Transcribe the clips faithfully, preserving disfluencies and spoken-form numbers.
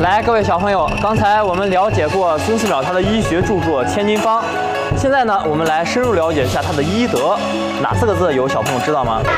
来，各位小朋友，刚才我们了解过孙思邈他的医学著作《千金方》，现在呢，我们来深入了解一下他的医德。哪四个字有小朋友知道吗？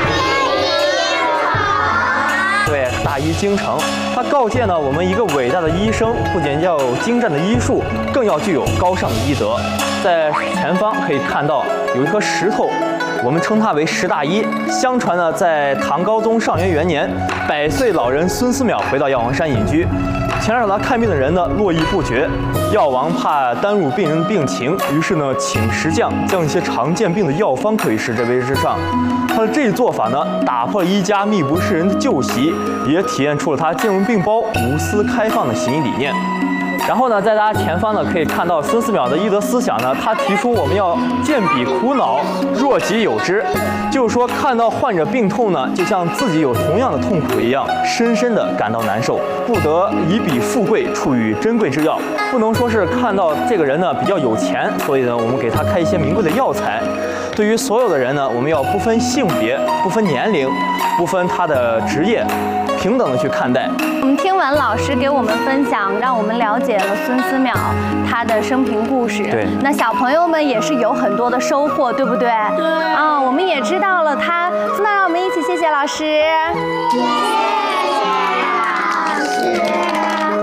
对，大医精诚。他告诫呢，我们一个伟大的医生，不仅要有精湛的医术，更要具有高尚的医德。在前方可以看到有一颗石头，我们称它为石大医。相传呢，在唐高宗上元元年，百岁老人孙思邈回到药王山隐居，前来找他看病的人呢络绎不绝。药王怕耽误病人病情，于是呢请石匠将一些常见病的药方可以试这为之上。他的这一做法呢，打破了医家秘不示人的旧习，也体现出了他兼容并包、无私开放的行医理念。然后呢，在大家前方呢，可以看到孙思邈的医德思想呢，他提出我们要健彼苦恼，若己有之，就是说看到患者病痛呢，就像自己有同样的痛苦一样，深深的感到难受，不得以彼富贵处于珍贵之药，不能说是看到这个人呢比较有钱，所以呢我们给他开一些名贵的药材。对于所有的人呢，我们要不分性别、不分年龄、不分他的职业，平等的去看待。 我们听完老师给我们分享，让我们了解了孙思邈他的生平故事。 对， 那小朋友们也是有很多的收获，对不对？对。啊、嗯，我们也知道了他，那让我们一起谢谢老师。谢谢老师。